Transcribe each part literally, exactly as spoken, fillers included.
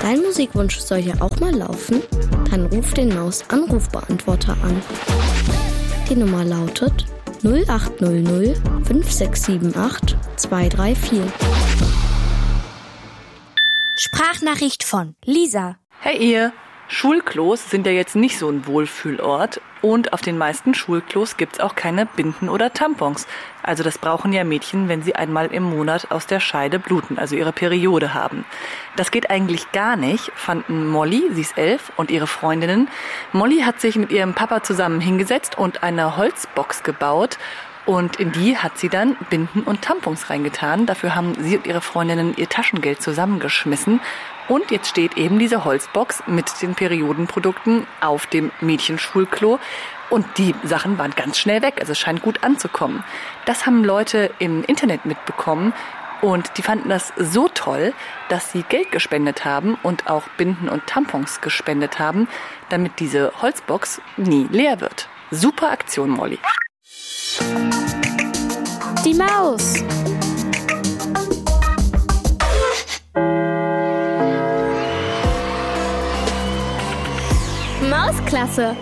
Dein Musikwunsch soll ja auch mal laufen? Dann ruf den Maus-Anrufbeantworter an. Die Nummer lautet null acht null null fünf sechs sieben acht zwei drei vier. Sprachnachricht von Lisa. Hey ihr! Schulklos sind ja jetzt nicht so ein Wohlfühlort und auf den meisten Schulklos gibt's auch keine Binden oder Tampons. Also das brauchen ja Mädchen, wenn sie einmal im Monat aus der Scheide bluten, also ihre Periode haben. Das geht eigentlich gar nicht, fanden Molly, sie ist elf, und ihre Freundinnen. Molly hat sich mit ihrem Papa zusammen hingesetzt und eine Holzbox gebaut. Und in die hat sie dann Binden und Tampons reingetan. Dafür haben sie und ihre Freundinnen ihr Taschengeld zusammengeschmissen. Und jetzt steht eben diese Holzbox mit den Periodenprodukten auf dem Mädchenschulklo. Und die Sachen waren ganz schnell weg. Also es scheint gut anzukommen. Das haben Leute im Internet mitbekommen. Und die fanden das so toll, dass sie Geld gespendet haben und auch Binden und Tampons gespendet haben, damit diese Holzbox nie leer wird. Super Aktion, Molly. Die Maus. Mausklasse.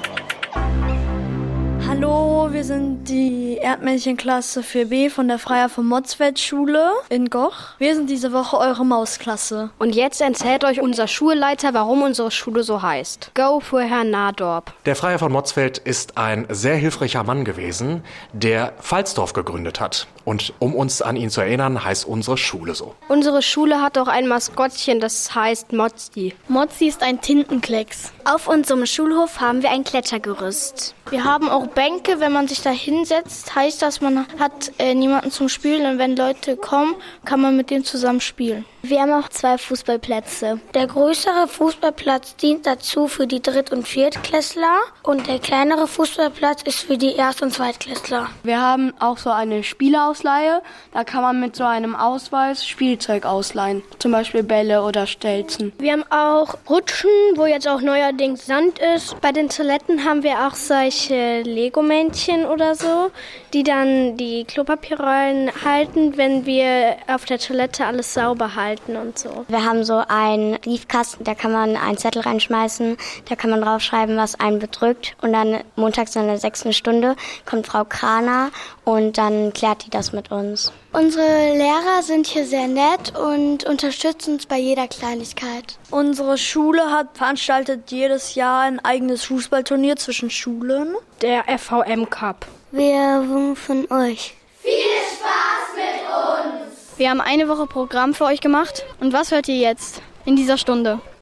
Hallo, wir sind die Erdmännchenklasse vier b von der Freier von Motzfeldt-Schule in Goch. Wir sind diese Woche eure Mausklasse. Und jetzt erzählt euch unser Schulleiter, warum unsere Schule so heißt. Go für Herrn Nadorp. Der Freier von Motzfeldt ist ein sehr hilfreicher Mann gewesen, der Pfalzdorf gegründet hat. Und um uns an ihn zu erinnern, heißt unsere Schule so. Unsere Schule hat auch ein Maskottchen, das heißt Mozzi. Mozzi ist ein Tintenklecks. Auf unserem Schulhof haben wir ein Klettergerüst. Wir haben auch Bänke, wenn man sich da hinsetzt, heißt das, man hat äh, niemanden zum Spielen, und wenn Leute kommen, kann man mit denen zusammen spielen. Wir haben auch zwei Fußballplätze. Der größere Fußballplatz dient dazu für die Dritt- und Viertklässler und der kleinere Fußballplatz ist für die Erst- und Zweitklässler. Wir haben auch so eine Spielerausleihe, da kann man mit so einem Ausweis Spielzeug ausleihen, zum Beispiel Bälle oder Stelzen. Wir haben auch Rutschen, wo jetzt auch neuerdings Sand ist. Bei den Toiletten haben wir auch solche Lego-Männchen oder so, die dann die Klopapierrollen halten, wenn wir auf der Toilette alles sauber halten und so. Wir haben so einen Briefkasten, da kann man einen Zettel reinschmeißen, da kann man draufschreiben, was einen bedrückt. Und dann montags in der sechsten Stunde kommt Frau Kraner und dann klärt die das mit uns. Unsere Lehrer sind hier sehr nett und unterstützen uns bei jeder Kleinigkeit. Unsere Schule hat veranstaltet jedes Jahr ein eigenes Fußballturnier zwischen Schulen. Der F V M Cup. Wir wünschen euch viel Spaß mit uns! Wir haben eine Woche Programm für euch gemacht. Und was hört ihr jetzt in dieser Stunde?